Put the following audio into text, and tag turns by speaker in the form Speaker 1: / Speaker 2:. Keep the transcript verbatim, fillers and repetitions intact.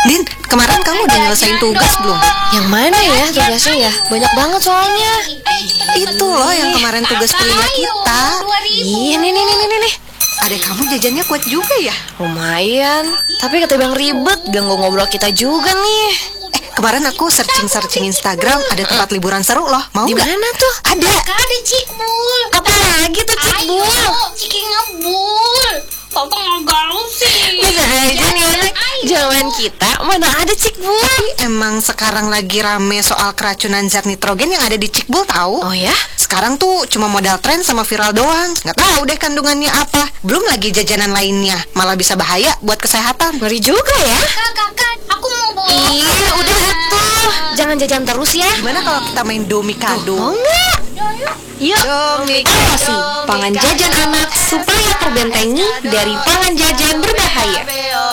Speaker 1: Din, kemarin kamu udah nyelesain tugas belum?
Speaker 2: Yang mana ya tugasnya ya? Banyak banget soalnya.
Speaker 1: Itu loh yang kemarin tugas kuliah kita.
Speaker 2: Iya, nih, nih, nih, nih, nih.
Speaker 1: Adek kamu jajannya kuat juga ya?
Speaker 2: Lumayan. Tapi ketimbang ribet, ganggu ngobrol kita juga nih.
Speaker 1: Eh, kemarin aku searching-searching Instagram, ada tempat liburan seru loh. Mau
Speaker 2: Di
Speaker 1: nggak?
Speaker 2: mana tuh?
Speaker 1: Ada.
Speaker 3: Ada Cikbul.
Speaker 2: Apa lagi tuh Cikbul?
Speaker 3: Ayo, Ciki ngebul. Papa nggak gaul sih.
Speaker 2: Bisa aja nih anak. Zaman kita mana ada Cikbul.
Speaker 1: Emang sekarang lagi rame soal keracunan zat nitrogen yang ada di Cikbul tahu?
Speaker 2: Oh ya?
Speaker 1: Sekarang tuh cuma modal tren sama viral doang. Nggak tahu deh kandungannya apa. Belum lagi jajanan lainnya. Malah bisa bahaya buat kesehatan.
Speaker 2: Ngeri juga ya.
Speaker 3: Kakak, kakak, aku mau bawa.
Speaker 2: Iya, udah tuh. Jangan jajan terus ya.
Speaker 1: Gimana kalau kita main domikado?
Speaker 2: Oh enggak. Yuk, Osi, pangan jajan anak supaya terbentengi dari pangan jajan berbahaya.